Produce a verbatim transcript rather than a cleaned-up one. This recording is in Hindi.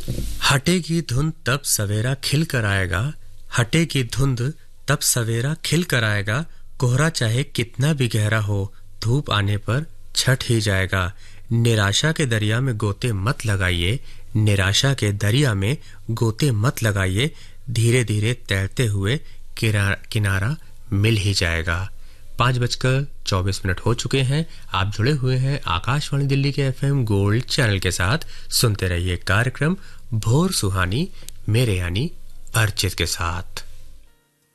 हटेगी धुंध तब सवेरा खिल कर आएगा, हटेगी धुंध तब सवेरा खिल कर आएगा, कोहरा चाहे कितना भी गहरा हो, धूप आने पर छट ही जाएगा। निराशा के दरिया में गोते मत लगाइए, निराशा के दरिया में गोते मत लगाइए, धीरे धीरे तैरते हुए किनारा मिल ही जाएगा। पाँच बजकर चौबीस मिनट हो चुके हैं। आप जुड़े हुए हैं आकाशवाणी दिल्ली के एफएम गोल्ड चैनल के साथ। सुनते रहिए कार्यक्रम भोर सुहानी मेरे यानी अर्चित के साथ।